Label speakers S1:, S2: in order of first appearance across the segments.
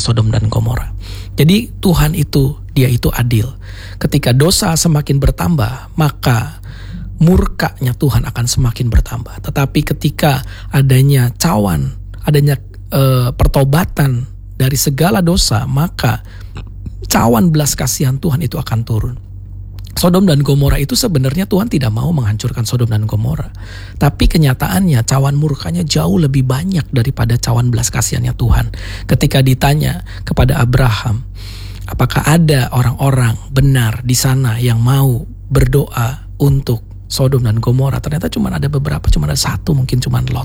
S1: Sodom dan Gomora. Jadi Tuhan dia itu adil. Ketika dosa semakin bertambah, maka murkanya Tuhan akan semakin bertambah. Tetapi ketika adanya pertobatan dari segala dosa, maka cawan belas kasihan Tuhan itu akan turun. Sodom dan Gomora itu sebenarnya Tuhan tidak mau menghancurkan Sodom dan Gomora. Tapi kenyataannya cawan murkanya jauh lebih banyak daripada cawan belas kasihannya Tuhan. Ketika ditanya kepada Abraham, apakah ada orang-orang benar di sana yang mau berdoa untuk Sodom dan Gomora? Ternyata cuma ada beberapa, cuma ada satu, mungkin cuma Lot.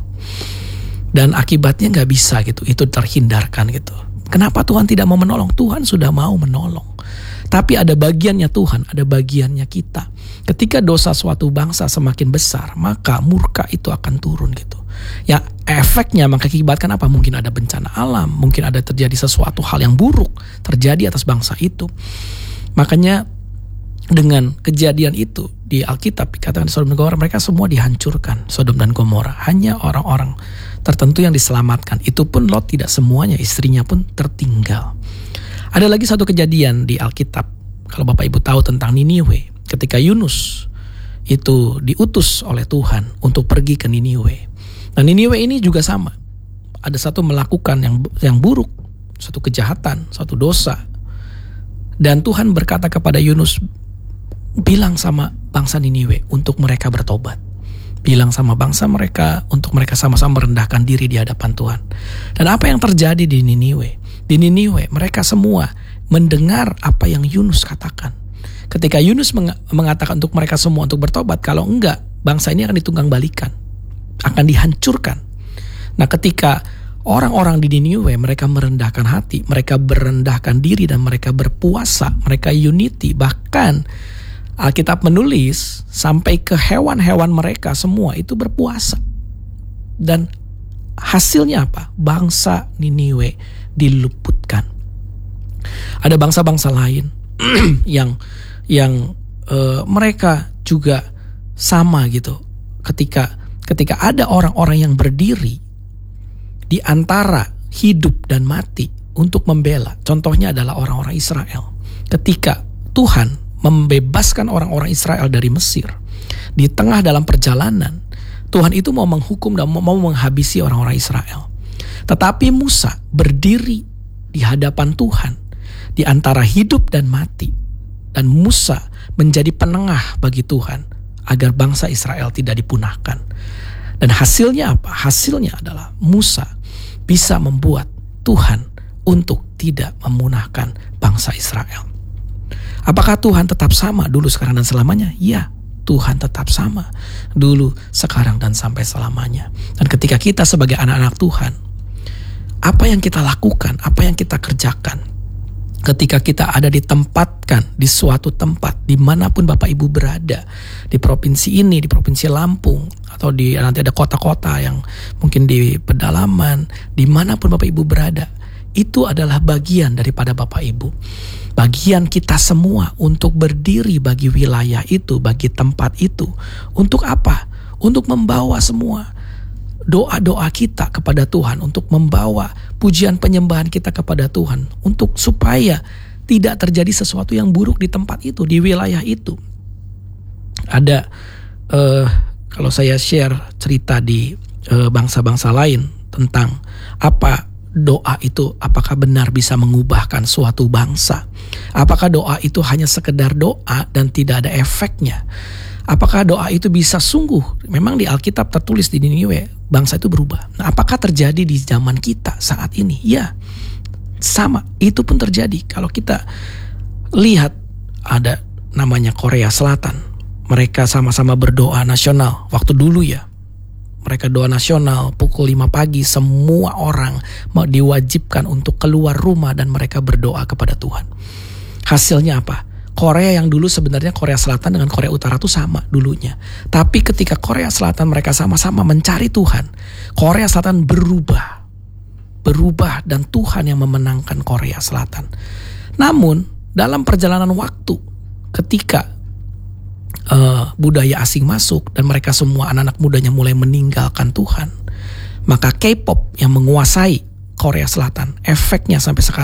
S1: Dan akibatnya gak bisa gitu, itu terhindarkan gitu. Kenapa Tuhan tidak mau menolong? Tuhan sudah mau menolong. Tapi ada bagiannya Tuhan, ada bagiannya kita. Ketika dosa suatu bangsa semakin besar, maka murka itu akan turun gitu. Ya efeknya mengakibatkan apa? Mungkin ada bencana alam, mungkin ada terjadi sesuatu hal yang buruk terjadi atas bangsa itu. Makanya dengan kejadian itu di Alkitab dikatakan Sodom dan Gomora mereka semua dihancurkan, Sodom dan Gomora. Hanya orang-orang tertentu yang diselamatkan. Itu pun Lot tidak semuanya, istrinya pun tertinggal. Ada lagi satu kejadian di Alkitab. Kalau Bapak Ibu tahu tentang Niniwe, ketika Yunus itu diutus oleh Tuhan untuk pergi ke Niniwe. Nah Niniwe ini juga sama. Ada satu melakukan yang buruk, satu kejahatan, satu dosa. Dan Tuhan berkata kepada Yunus, bilang sama bangsa Niniwe untuk mereka bertobat. Bilang sama bangsa mereka untuk mereka sama-sama merendahkan diri di hadapan Tuhan. Dan apa yang terjadi di Niniwe? Di Niniwe mereka semua mendengar apa yang Yunus katakan. Ketika Yunus mengatakan untuk mereka semua untuk bertobat, kalau enggak bangsa ini akan ditunggang balikan, akan dihancurkan. Nah ketika orang-orang di Niniwe mereka merendahkan hati, mereka merendahkan diri dan mereka berpuasa, mereka unity, bahkan Alkitab menulis sampai ke hewan-hewan mereka semua itu berpuasa. Dan hasilnya apa? Bangsa Niniwe diluputkan. Ada bangsa-bangsa lain yang mereka juga sama gitu. Ketika ada orang-orang yang berdiri di antara hidup dan mati untuk membela. Contohnya adalah orang-orang Israel. Ketika Tuhan membebaskan orang-orang Israel dari Mesir, di tengah dalam perjalanan Tuhan itu mau menghukum dan mau menghabisi orang-orang Israel. Tetapi Musa berdiri di hadapan Tuhan di antara hidup dan mati. Dan Musa menjadi penengah bagi Tuhan agar bangsa Israel tidak dipunahkan. Dan hasilnya apa? Hasilnya adalah Musa bisa membuat Tuhan untuk tidak memunahkan bangsa Israel. Apakah Tuhan tetap sama dulu, sekarang, dan selamanya? Ya, Tuhan tetap sama dulu, sekarang, dan sampai selamanya. Dan ketika kita sebagai anak-anak Tuhan, apa yang kita lakukan, apa yang kita kerjakan, ketika kita ada ditempatkan di suatu tempat, dimanapun Bapak Ibu berada, di provinsi ini, di provinsi Lampung, atau nanti ada kota-kota yang mungkin di pedalaman, dimanapun Bapak Ibu berada, itu adalah bagian daripada Bapak Ibu. Bagian kita semua untuk berdiri bagi wilayah itu, bagi tempat itu. Untuk apa? Untuk membawa semua doa-doa kita kepada Tuhan, untuk membawa pujian penyembahan kita kepada Tuhan, untuk supaya tidak terjadi sesuatu yang buruk di tempat itu, di wilayah itu. Ada kalau saya share cerita di bangsa-bangsa lain tentang apa doa itu, apakah benar bisa mengubahkan suatu bangsa? Apakah doa itu hanya sekedar doa dan tidak ada efeknya? Apakah doa itu bisa sungguh? Memang di Alkitab tertulis di Niniwe, bangsa itu berubah. Nah, apakah terjadi di zaman kita saat ini? Ya, sama. Itu pun terjadi. Kalau kita lihat ada namanya Korea Selatan. Mereka sama-sama berdoa nasional. Waktu dulu ya. Mereka doa nasional pukul 5 pagi. Semua orang diwajibkan untuk keluar rumah dan mereka berdoa kepada Tuhan. Hasilnya apa? Korea yang dulu sebenarnya Korea Selatan dengan Korea Utara itu sama dulunya. Tapi ketika Korea Selatan mereka sama-sama mencari Tuhan, Korea Selatan berubah dan Tuhan yang memenangkan Korea Selatan. Namun dalam perjalanan waktu, ketika budaya asing masuk dan mereka semua anak-anak mudanya mulai meninggalkan Tuhan, maka K-pop yang menguasai Korea Selatan, efeknya sampai sekarang